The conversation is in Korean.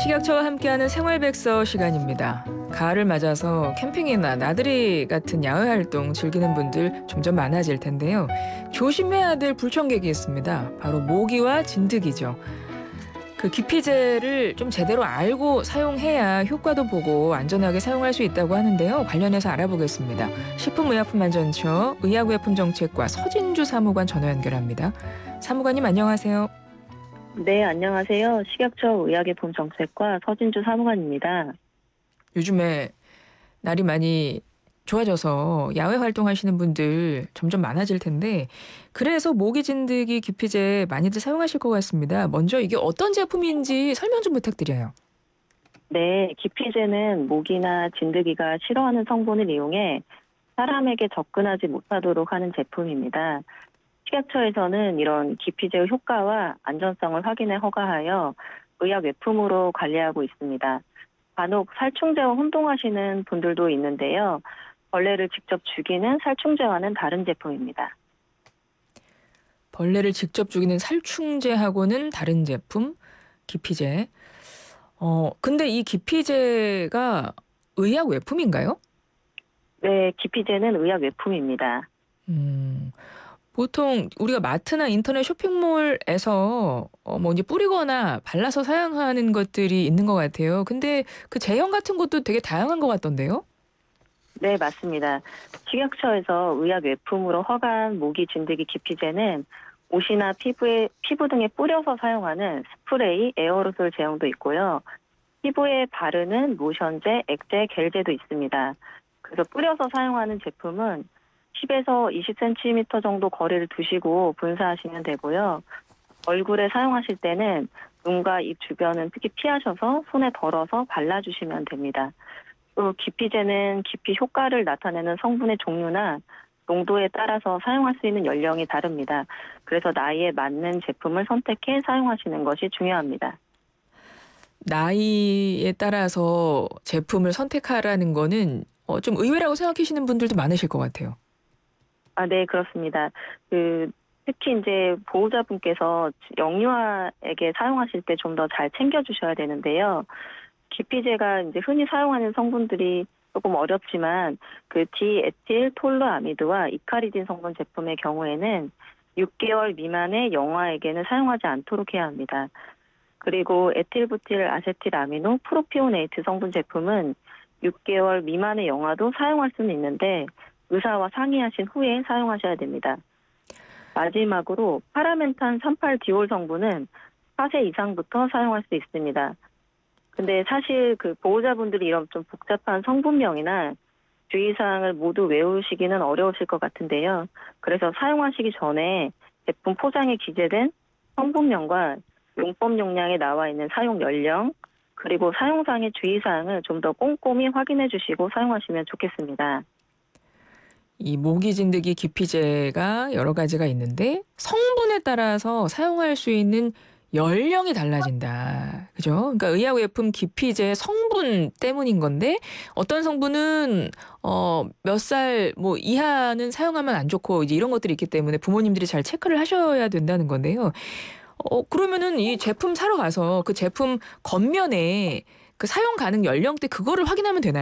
식약처와 함께하는 생활백서 시간입니다. 가을을 맞아서 캠핑이나 나들이 같은 야외 활동 즐기는 분들 점점 많아질 텐데요. 조심해야 될 불청객이 있습니다. 바로 모기와 진드기죠. 그 기피제를 좀 제대로 알고 사용해야 효과도 보고 안전하게 사용할 수 있다고 하는데요. 관련해서 알아보겠습니다. 식품의약품안전처 의약의약품정책과 서진주 사무관 전화 연결합니다. 사무관님 안녕하세요. 네, 안녕하세요. 식약처 의약의약품정책과 서진주 사무관입니다. 요즘에 날이 많이 좋아져서 야외 활동하시는 분들 점점 많아질 텐데 그래서 모기 진드기 기피제 많이들 사용하실 것 같습니다. 먼저 이게 어떤 제품인지 설명 좀 부탁드려요. 네, 기피제는 모기나 진드기가 싫어하는 성분을 이용해 사람에게 접근하지 못하도록 하는 제품입니다. 식약처에서는 이런 기피제의 효과와 안전성을 확인해 허가하여 의약외품으로 관리하고 있습니다. 간혹 살충제와 혼동하시는 분들도 있는데요. 벌레를 직접 죽이는 살충제와는 다른 제품입니다. 벌레를 직접 죽이는 살충제하고는 다른 제품, 기피제. 근데 이 기피제가 의약 외품인가요? 네, 기피제는 의약외품입니다. 음, 보통 우리가 마트나 인터넷 쇼핑몰에서 뭐 이제 뿌리거나 발라서 사용하는 것들이 있는 것 같아요. 근데 그 제형 같은 것도 되게 다양한 것 같던데요? 네, 맞습니다. 식약처에서 의약외품으로 허가한 모기 진드기 기피제는 옷이나 피부 등에 뿌려서 사용하는 스프레이, 에어로솔 제형도 있고요. 피부에 바르는 로션제, 액제, 겔제도 있습니다. 그래서 뿌려서 사용하는 제품은 10에서 20cm 정도 거리를 두시고 분사하시면 되고요. 얼굴에 사용하실 때는 눈과 입 주변은 특히 피하셔서 손에 덜어서 발라주시면 됩니다. 또 기피제는 기피 효과를 나타내는 성분의 종류나 농도에 따라서 사용할 수 있는 연령이 다릅니다. 그래서 나이에 맞는 제품을 선택해 사용하시는 것이 중요합니다. 나이에 따라서 제품을 선택하라는 거는 좀 의외라고 생각하시는 분들도 많으실 것 같아요. 아, 네, 그렇습니다. 특히 이제 보호자분께서 영유아에게 사용하실 때 좀 더 잘 챙겨주셔야 되는데요. 기피제가 이제 흔히 사용하는 성분들이 조금 어렵지만 디에틸 톨루아미드와 이카리딘 성분 제품의 경우에는 6개월 미만의 영아에게는 사용하지 않도록 해야 합니다. 그리고 에틸부틸 아세틸아미노 프로피오네이트 성분 제품은 6개월 미만의 영아도 사용할 수는 있는데 의사와 상의하신 후에 사용하셔야 됩니다. 마지막으로 파라멘탄 38디올 성분은 4세 이상부터 사용할 수 있습니다. 근데 사실 보호자분들이 이런 좀 복잡한 성분명이나 주의사항을 모두 외우시기는 어려우실 것 같은데요. 그래서 사용하시기 전에 제품 포장에 기재된 성분명과 용법 용량에 나와 있는 사용 연령, 그리고 사용상의 주의사항을 좀 더 꼼꼼히 확인해 주시고 사용하시면 좋겠습니다. 이 모기 진드기 기피제가 여러 가지가 있는데 성분에 따라서 사용할 수 있는 연령이 달라진다. 그죠? 그러니까 의약외품 기피제 성분 때문인 건데 어떤 성분은 몇 살 뭐 이하는 사용하면 안 좋고 이제 이런 것들이 있기 때문에 부모님들이 잘 체크를 하셔야 된다는 건데요. 그러면은 이 제품 사러 가서 그 제품 겉면에 그 사용 가능 연령대 그거를 확인하면 되나요?